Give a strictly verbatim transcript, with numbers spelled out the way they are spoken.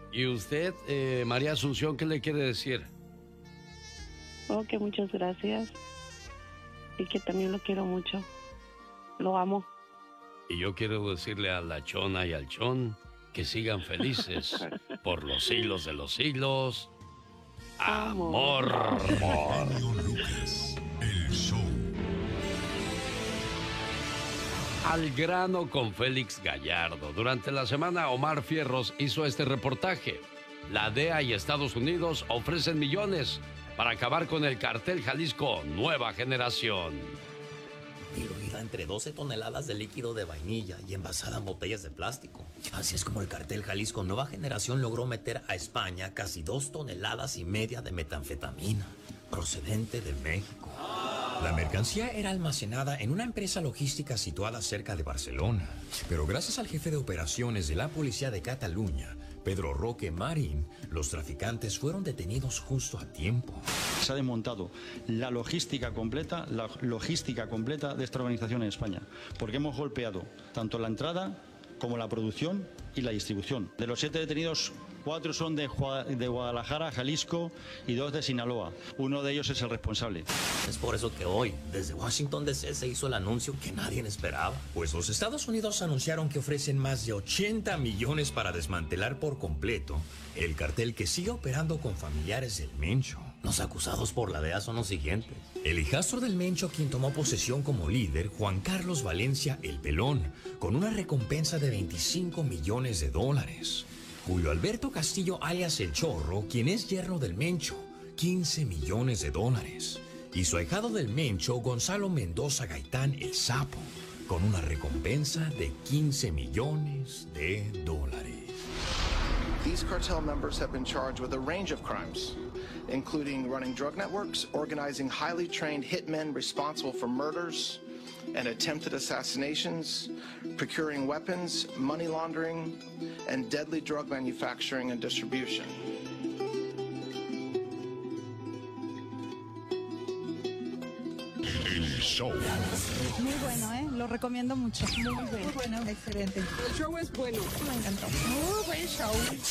¿Y usted, eh, María Asunción, qué le quiere decir? Oh, que muchas gracias. Y que también lo quiero mucho. Lo amo. Y yo quiero decirle a la Chona y al Chon que sigan felices por los siglos de los siglos. Amor. Amor. Lucas, el show. Al grano con Félix Gallardo. Durante la semana, Omar Fierros hizo este reportaje. La D E A y Estados Unidos ofrecen millones para acabar con el cartel Jalisco Nueva Generación. Diluida entre doce toneladas de líquido de vainilla y envasada en botellas de plástico. Así es como el cartel Jalisco Nueva Generación logró meter a España casi dos toneladas y media de metanfetamina, procedente de México. La mercancía era almacenada en una empresa logística situada cerca de Barcelona. Pero gracias al jefe de operaciones de la Policía de Cataluña, Pedro Roque Marín, los traficantes fueron detenidos justo a tiempo. Se ha desmontado la logística completa, la logística completa de esta organización en España, porque hemos golpeado tanto la entrada como la producción y la distribución. De los siete detenidos, cuatro son de, de Guadalajara, Jalisco y dos de Sinaloa. Uno de ellos es el responsable. Es por eso que hoy, desde Washington D C, se hizo el anuncio que nadie esperaba. Pues los Estados Unidos anunciaron que ofrecen más de ochenta millones para desmantelar por completo el cartel que sigue operando con familiares del Mencho. Los acusados por la D E A son los siguientes: el hijastro del Mencho, quien tomó posesión como líder, Juan Carlos Valencia el Pelón, con una recompensa de veinticinco millones de dólares. Julio Alberto Castillo, alias El Chorro, quien es yerno del Mencho, quince millones de dólares. Y su ahijado del Mencho, Gonzalo Mendoza Gaitán el Sapo, con una recompensa de quince millones de dólares. These cartel members have been charged with a range of crimes, including running drug networks, organizing highly trained hitmen responsible for murders and attempted assassinations, procuring weapons, money laundering, and deadly drug manufacturing and distribution. El show. Muy bueno, ¿eh? Lo recomiendo mucho. Muy bueno. Muy bueno, excelente. El show es bueno. Me encantó. Muy buen show.